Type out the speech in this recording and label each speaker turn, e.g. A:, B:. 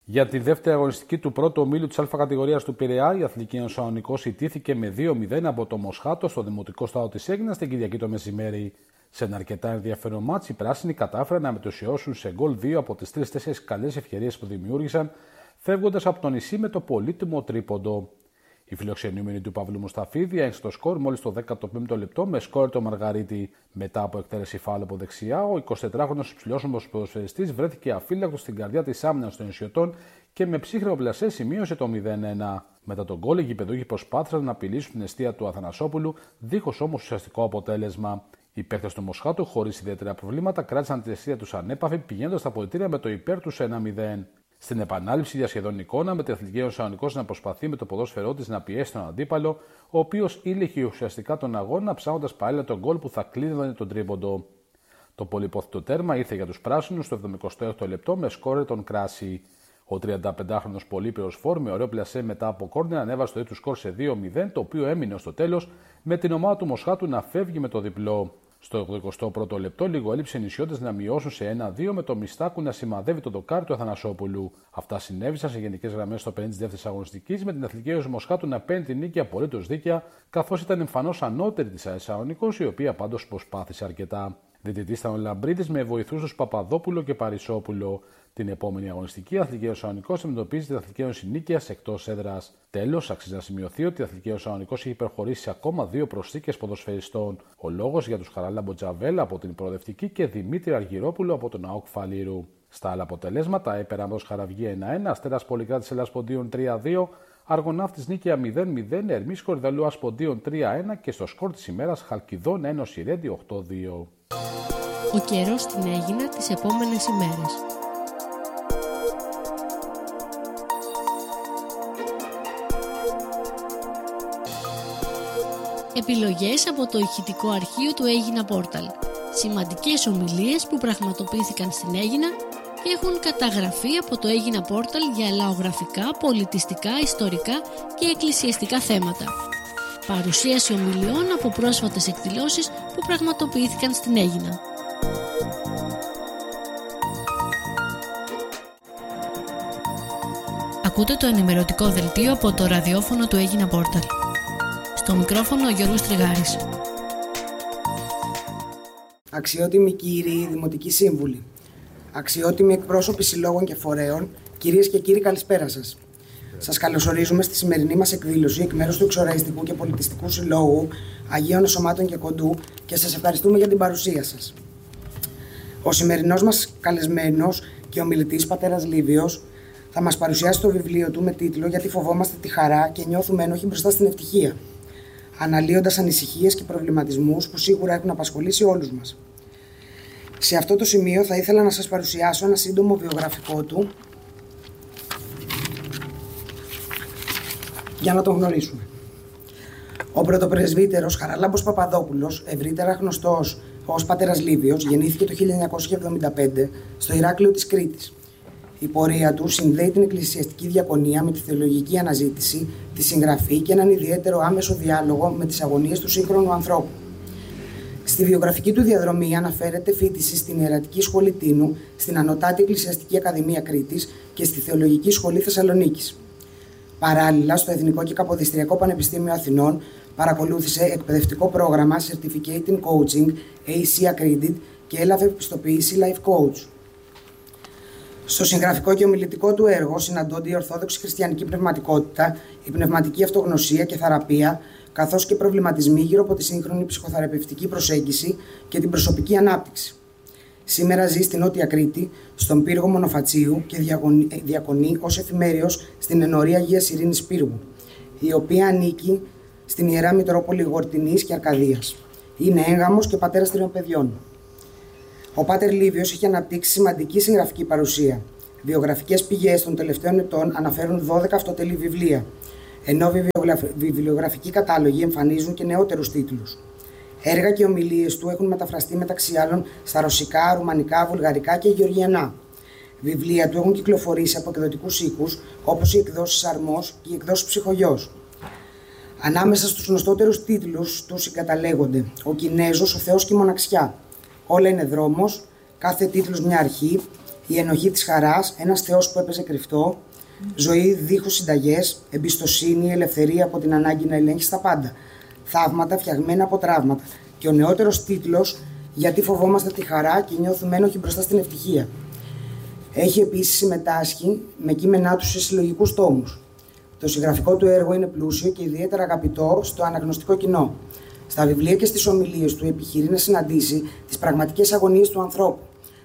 A: Για τη δεύτερη αγωνιστική του πρώτου ομίλου της Α κατηγορίας του Πειραιά, η Αθλητική Ένωση Σαλονικός ιτήθηκε με 2-0 από το Μοσχάτο στο Δημοτικό Στάδιο της Αίγινας την Κυριακή το μεσημέρι. Σε ένα αρκετά ενδιαφέρον μάτς, οι πράσινοι κατάφεραν να μετουσιώσουν σε γκολ 2 από τις 3-4 καλές ευκαιρίες που δημιούργησαν, φεύγοντας από το νησί με το πολύτιμο τρίποντο. Οι φιλοξενούμενοι του Παύλου Μουσταφίδη έριξαν το σκορ μόλις το 15ο λεπτό με σκόρ το Μαργαρίτη. Μετά από εκτέλεση φάουλ από δεξιά, ο 24χρονος υψηλόσωμος ποδοσφαιριστής βρέθηκε αφύλακτος στην καρδιά της άμυνας των νησιωτών και με ψύχρεμο πλασέ σημείωσε το 0-1. Μετά τον γκολ, οι γηπεδούχοι προσπάθησαν να απειλήσουν την εστία του Αθανασόπουλου, δίχως όμως ουσιαστικό αποτέλεσμα. Οι παίκτες του Μοσχάτου, χωρίς ιδιαίτερα προβλήματα, κράτησαν την εστία τους ανέπαφη, πηγαίνοντας στα αποδυτήρια με το υπέρ τους 1-0. Στην επανάληψη για σχεδόν εικόνα, με την Αθλητική Ένωση Σαλονικός να προσπαθεί με το ποδόσφαιρό της να πιέσει τον αντίπαλο, ο οποίος ήλεγε ουσιαστικά τον αγώνα, ψάχνοντας παράλληλα τον γκολ που θα κλείνει τον τρίποντο. Το πολυπόθητο τέρμα ήρθε για τους πράσινους στο 76ο λεπτό με σκόρερ τον Κράση. Ο 35χρονος Πολύπειρος Φόρ με ωραίο πλασέ μετά από κόρνερ ανέβασε το του σκορ σε 2-0, το οποίο έμεινε ως το τέλος, με την ομάδα του Μοσχάτου να φεύγει με το διπλό. Στο 81ο λεπτό, λίγο έλειψε οι νησιώτες να μειώσουν σε 1-2 με το Μιστάκου να σημαδεύει το δοκάρι του Αθανασόπουλου. Αυτά συνέβησαν σε γενικές γραμμές στο 52η αγωνιστικής, με την Αθλητική Ένωση Μοσχάτου να παίρνει την νίκη απολύτως δίκαια, καθώς ήταν εμφανώς ανώτερη της ΑΕΣ Σαλονικός, η οποία πάντως προσπάθησε αρκετά. Διαιτητής ήταν ο Λαμπρίτης με βοηθούς τους Παπαδόπουλο και Παρισόπουλο. Την επόμενη αγωνιστική, η Αθλητική Ένωση Σαλονικός αντιμετωπίζει την Αθλητική Ένωση Νίκαιας εκτός έδρας. Τέλος, αξίζει να σημειωθεί ότι η Αθλητική Ένωση Σαλονικός έχει υπερχωρήσει σε ακόμα 2 προσθήκες ποδοσφαιριστών. Ο λόγος για τους Χαράλαμπο Τζαβέλα από την Προοδευτική και Δημήτρη Αργυρόπουλο από τον ΑΟΚ Φαλήρου. Στα άλλα αποτελέσματα, Περαμός Χαραυγή 1-1, Αστέρας Πολυκράτης Ελλάς Ποντίων 3-2, Αργοναύτης Νίκαια 0-0, Ερμής Κορυδαλού Ασποντίων 3-1 και στο σκορ της ημέρας Χαλκιδών Ένωση Ρέντι 8-2.
B: Ο καιρός στην Αίγινα τις επόμενες ημέρες. Επιλογές από το ηχητικό αρχείο του Αίγινα Πόρταλ. Σημαντικές ομιλίες που πραγματοποιήθηκαν στην Αίγινα και έχουν καταγραφεί από το Αίγινα Πόρταλ για λαογραφικά, πολιτιστικά, ιστορικά και εκκλησιαστικά θέματα. Παρουσίαση ομιλιών από πρόσφατες εκδηλώσεις που πραγματοποιήθηκαν στην Αίγινα. Ακούτε το ενημερωτικό δελτίο από το ραδιόφωνο του Αίγινα Πόρταλ. Στο μικρόφωνο ο Γιώργος Τριγάρης.
C: Αξιότιμοι κύριοι Δημοτικοί Σύμβουλοι, αξιότιμοι εκπρόσωποι συλλόγων και φορέων, κυρίες και κύριοι, καλησπέρα σας. Σας καλωσορίζουμε στη σημερινή μας εκδήλωση εκ μέρους του Εξοραϊστικού και Πολιτιστικού Συλλόγου Αγίων Εσωμάτων και Κοντού και σας ευχαριστούμε για την παρουσία σας. Ο σημερινός μας καλεσμένος και ομιλητής, πατέρας Λίβιος, θα μας παρουσιάσει το βιβλίο του με τίτλο «Γιατί φοβόμαστε τη χαρά και νιώθουμε ένοχοι μπροστά στην ευτυχία», αναλύοντας ανησυχίες και προβληματισμούς που σίγουρα έχουν απασχολήσει όλους μας. Σε αυτό το σημείο θα ήθελα να σας παρουσιάσω ένα σύντομο βιογραφικό του για να τον γνωρίσουμε. Ο πρωτοπρεσβύτερος Χαράλαμπος Παπαδόπουλος, ευρύτερα γνωστός ως πατέρας Λίβιος, γεννήθηκε το 1975 στο Ηράκλειο της Κρήτης. Η πορεία του συνδέει την εκκλησιαστική διακονία με τη θεολογική αναζήτηση, τη συγγραφή και έναν ιδιαίτερο άμεσο διάλογο με τις αγωνίες του σύγχρονου ανθρώπου. Στη βιογραφική του διαδρομή αναφέρεται φοιτηση στην Ιερατική Σχολή Τίνου, στην Ανωτάτη Εκκλησιαστική Ακαδημία Κρήτης και στη Θεολογική Σχολή Θεσσαλονίκης. Παράλληλα, στο Εθνικό και Καποδιστριακό Πανεπιστήμιο Αθηνών παρακολούθησε εκπαιδευτικό πρόγραμμα Certificate in Coaching, AC Accredited, και έλαβε επιστοποίηση Life Coach. Στο συγγραφικό και ομιλητικό του έργο συναντώνται η ορθόδοξη χριστιανική πνευματικότητα, η πνευματική αυτογνωσία και θεραπεία, καθώς και προβληματισμοί γύρω από τη σύγχρονη ψυχοθεραπευτική προσέγγιση και την προσωπική ανάπτυξη. Σήμερα ζει στη Νότια Κρήτη, στον πύργο Μονοφατσίου και διακονεί ως εφημέριος στην ενορία Αγίας Ειρήνης Πύργου, η οποία ανήκει στην Ιερά Μητρόπολη Γορτινής και Αρκαδίας. Είναι έγγαμος και πατέρας 3 παιδιών. Ο Πάτερ Λίβιος έχει αναπτύξει σημαντική συγγραφική παρουσία. Βιογραφικές πηγές των τελευταίων ετών αναφέρουν 12 αυτοτελή βιβλία, ενώ βιβλιογραφικοί κατάλογοι εμφανίζουν και νεότερους τίτλους. Έργα και ομιλίες του έχουν μεταφραστεί μεταξύ άλλων στα ρωσικά, ρουμανικά, βουλγαρικά και γεωργιανά. Βιβλία του έχουν κυκλοφορήσει από εκδοτικούς οίκους όπως οι εκδόσεις Αρμός και οι εκδόσεις Ψυχογιός. Ανάμεσα στους γνωστότερους τίτλους του συγκαταλέγονται «Ο Κινέζος, ο Θεός και η Μοναξιά», «Όλα είναι δρόμος», «Κάθε τίτλος μια αρχή», η ενοχή της χαράς, ένας Θεός που έπαιζε κρυφτό, ζωή δίχως συνταγές, εμπιστοσύνη, ελευθερία από την ανάγκη να ελέγχει τα πάντα, θαύματα φτιαγμένα από τραύματα. Και ο νεότερος τίτλος, γιατί φοβόμαστε τη χαρά και νιώθουμε ένοχοι μπροστά στην ευτυχία. Έχει επίσης συμμετάσχει με κείμενά του σε συλλογικούς τόμους. Το συγγραφικό του έργο είναι πλούσιο και ιδιαίτερα αγαπητό στο αναγνωστικό κοινό. Στα βιβλία και στις ομιλίες του επιχειρεί να συναντήσει τις πραγματικές αγωνίες του ανθρώπου.